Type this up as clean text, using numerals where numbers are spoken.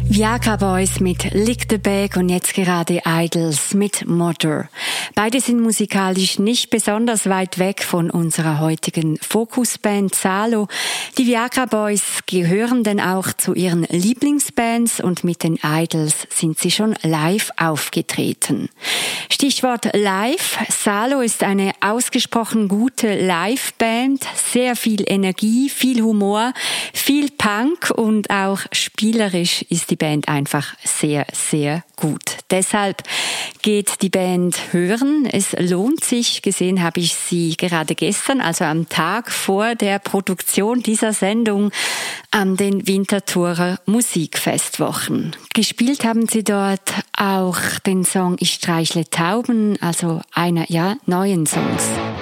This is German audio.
Viagra Boys mit Lick the Bag und jetzt gerade Idols mit Mother. Beide sind musikalisch nicht besonders weit weg von unserer heutigen Fokusband Salo. Die Viagra Boys gehören denn auch zu ihren Lieblingsbands und mit den Idols sind sie schon live aufgetreten. Stichwort live. Salo ist eine ausgesprochen gute Liveband, sehr viel Energie, viel Humor, viel Punk und auch spielerisch ist die Band einfach sehr, sehr gut. Deshalb geht die Band hören. Es lohnt sich. Gesehen habe ich sie gerade gestern, also am Tag vor der Produktion dieser Sendung an den Winterthurer Musikfestwochen. Gespielt haben sie dort auch den Song Ich streichle Tauben, also einer neuen Songs.